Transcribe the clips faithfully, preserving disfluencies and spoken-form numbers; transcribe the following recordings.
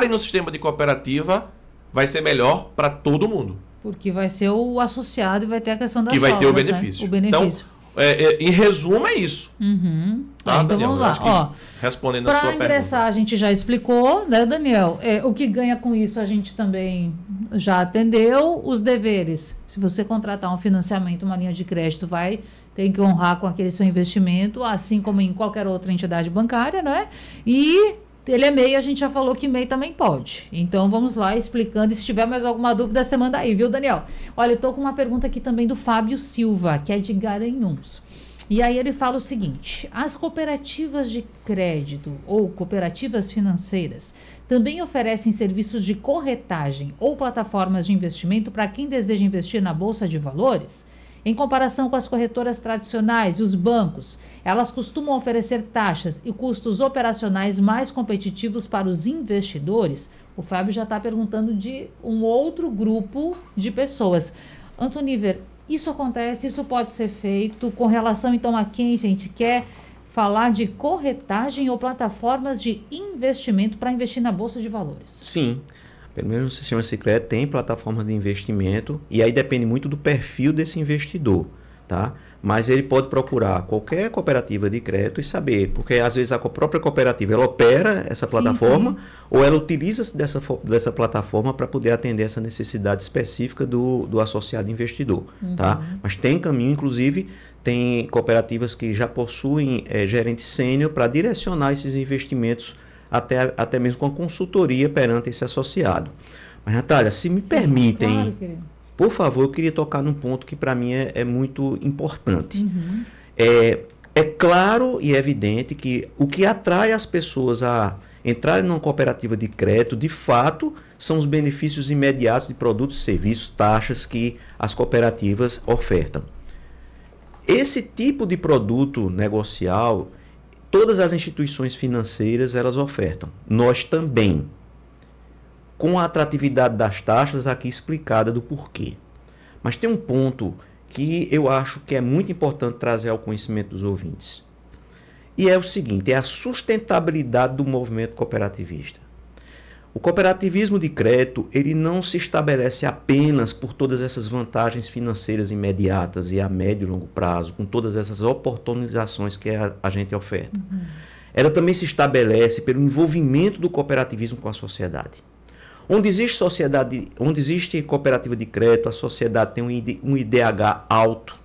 entrarem no sistema de cooperativa, vai ser melhor para todo mundo. Porque vai ser o associado e vai ter a questão das que vai sobras, ter o né? benefício. O benefício. Então, é, é, em resumo, é isso. Uhum. Tá, Ah, então Daniel? vamos lá. Ó, respondendo a sua pergunta. Para ingressar, a gente já explicou, né, Daniel? É, o que ganha com isso a gente também já atendeu. Os deveres. Se você contratar um financiamento, uma linha de crédito, vai ter que honrar com aquele seu investimento, assim como em qualquer outra entidade bancária, né? E ele é M E I, a gente já falou que M E I também pode. Então, vamos lá explicando. E se tiver mais alguma dúvida, você manda aí, viu, Daniel? Olha, eu estou com uma pergunta aqui também do Fábio Silva, que é de Garanhuns. E aí ele fala o seguinte: as cooperativas de crédito ou cooperativas financeiras também oferecem serviços de corretagem ou plataformas de investimento para quem deseja investir na Bolsa de Valores? Em comparação com as corretoras tradicionais e os bancos, elas costumam oferecer taxas e custos operacionais mais competitivos para os investidores? O Fábio já está perguntando de um outro grupo de pessoas. Antoniver, isso acontece, isso pode ser feito com relação, então, a quem, gente, quer falar de corretagem ou plataformas de investimento para investir na Bolsa de Valores? Sim. Pelo menos no sistema Sicredi tem plataforma de investimento e aí depende muito do perfil desse investidor, tá? Mas ele pode procurar qualquer cooperativa de crédito e saber, porque às vezes a própria cooperativa ela opera essa plataforma, sim, sim. ou ela utiliza dessa, dessa plataforma para poder atender essa necessidade específica do, do associado investidor, uhum. tá? Mas tem caminho, inclusive, tem cooperativas que já possuem é, gerente sênior para direcionar esses investimentos Até, até mesmo com a consultoria perante esse associado. Mas, Natália, se me Sim, permitem, claro, por favor, eu queria tocar num ponto que para mim é, é muito importante. Uhum. É, é claro e evidente que o que atrai as pessoas a entrarem numa cooperativa de crédito, de fato, são os benefícios imediatos de produtos, serviços, taxas que as cooperativas ofertam. Esse tipo de produto negocial, todas as instituições financeiras, elas ofertam. Nós também. Com a atratividade das taxas aqui explicada do porquê. Mas tem um ponto que eu acho que é muito importante trazer ao conhecimento dos ouvintes. E é o seguinte, é a sustentabilidade do movimento cooperativista. O cooperativismo de crédito, ele não se estabelece apenas por todas essas vantagens financeiras imediatas e a médio e longo prazo, com todas essas oportunizações que a, a gente oferta. Uhum. Ela também se estabelece pelo envolvimento do cooperativismo com a sociedade. Onde existe sociedade, onde existe cooperativa de crédito, a sociedade tem um I D H alto.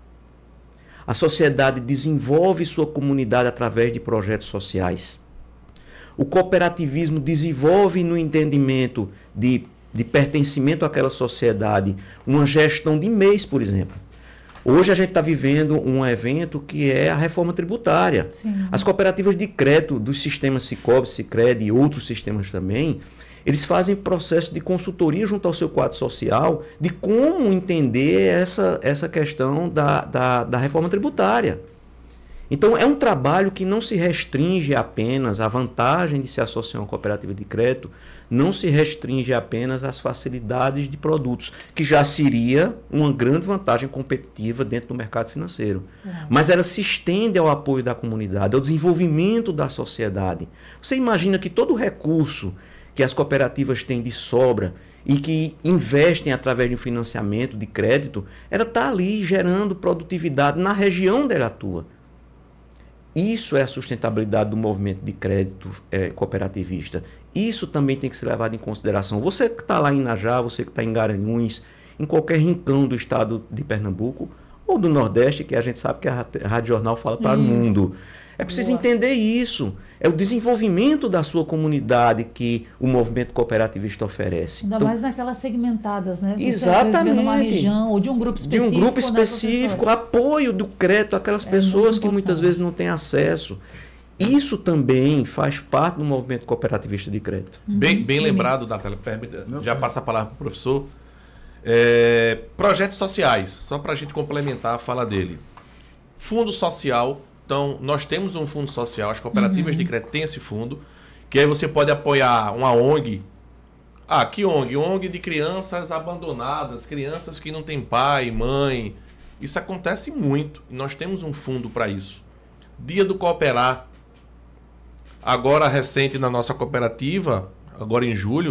A sociedade desenvolve sua comunidade através de projetos sociais. O cooperativismo desenvolve no entendimento de, de pertencimento àquela sociedade uma gestão de M E Is, por exemplo. Hoje a gente está vivendo um evento que é a reforma tributária. Sim. As cooperativas de crédito dos sistemas Sicob, Sicredi e outros sistemas também, eles fazem processo de consultoria junto ao seu quadro social de como entender essa, essa questão da, da, da reforma tributária. Então, é um trabalho que não se restringe apenas à vantagem de se associar a uma cooperativa de crédito, não se restringe apenas às facilidades de produtos, que já seria uma grande vantagem competitiva dentro do mercado financeiro. É. Mas ela se estende ao apoio da comunidade, ao desenvolvimento da sociedade. Você imagina que todo o recurso que as cooperativas têm de sobra e que investem através de um financiamento de crédito, ela está ali gerando produtividade na região onde ela atua. Isso é a sustentabilidade do movimento de crédito é, cooperativista. Isso também tem que ser levado em consideração. Você que está lá em Inajá, você que está em Garanhuns, em qualquer rincão do estado de Pernambuco ou do Nordeste, que a gente sabe que a Rádio Jornal fala para o mundo. É preciso Boa. entender isso. É o desenvolvimento da sua comunidade que o movimento cooperativista oferece. Ainda então, mais naquelas segmentadas, né? Você exatamente. De uma região ou de um grupo específico. De um grupo específico, né, apoio do crédito àquelas é pessoas que muitas vezes não têm acesso. Isso também faz parte do movimento cooperativista de crédito. Uhum. Bem, bem lembrado, Natália, já passa a palavra para o professor. É, projetos sociais, só para a gente complementar a fala dele. Fundo social. Então, nós temos um fundo social, as cooperativas uhum. de crédito têm esse fundo, que aí você pode apoiar uma O N G. Ah, que O N G? O N G de crianças abandonadas, crianças que não têm pai, mãe. Isso acontece muito. E nós temos um fundo para isso. Dia do Cooperar. Agora, recente na nossa cooperativa, agora em julho,